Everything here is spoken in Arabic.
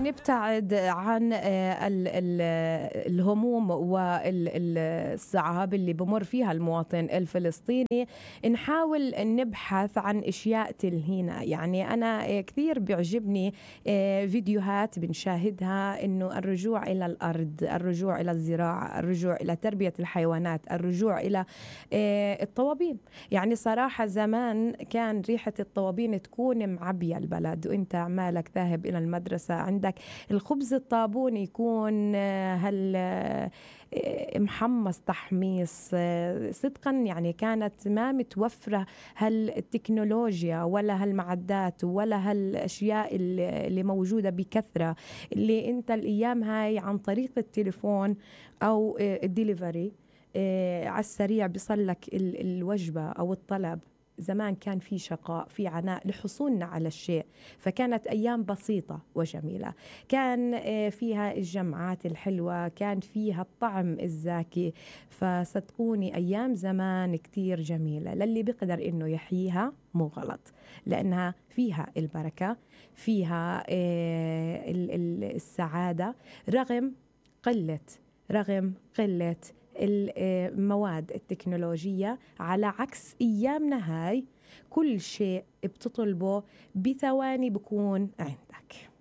نبتعد عن الهموم والصعاب اللي بمر فيها المواطن الفلسطيني، نحاول نبحث عن أشياء تلهينا. يعني أنا كثير بيعجبني فيديوهات بنشاهدها إنه الرجوع إلى الأرض، الرجوع إلى الزراعة، الرجوع إلى تربية الحيوانات، الرجوع إلى الطوابين. يعني صراحة زمان كان ريحة الطوابين تكون معبية البلد وإنت مالك ذاهب إلى المدرسة، عندك الخبز الطابون يكون محمص تحميص صدقا. يعني كانت ما متوفرة هالتكنولوجيا ولا هالمعدات ولا هالأشياء اللي موجودة بكثرة، اللي انت الأيام هاي عن طريق التليفون أو الديليفري على السريع بيصلك الوجبة أو الطلب. زمان كان في شقاء، في عناء لحصولنا على الشيء، فكانت أيام بسيطة وجميلة، كان فيها الجمعات الحلوة، كان فيها الطعم الزاكي. فصدقوني أيام زمان كتير جميلة، للي بيقدر إنه يحييها مو غلط، لأنها فيها البركة، فيها السعادة، رغم قلة المواد التكنولوجية. على عكس أيامنا هاي كل شيء بتطلبه بثواني بكون عندك.